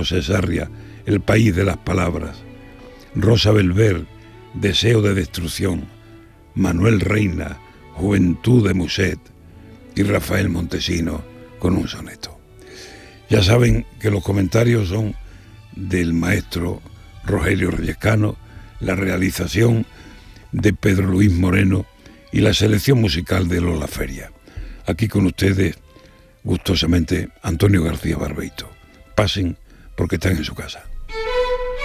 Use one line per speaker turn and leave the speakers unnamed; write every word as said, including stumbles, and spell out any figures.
José Sarria, El país de las palabras, Rosa Belver, Deseo de destrucción, Manuel Reina, Juventud de Muset y Rafael Montesino con un soneto. Ya saben que los comentarios son del maestro Rogelio Reyescano, la realización de Pedro Luis Moreno y la selección musical de Lola Feria. Aquí con ustedes, gustosamente, Antonio García Barbeito. Pasen porque están en su casa.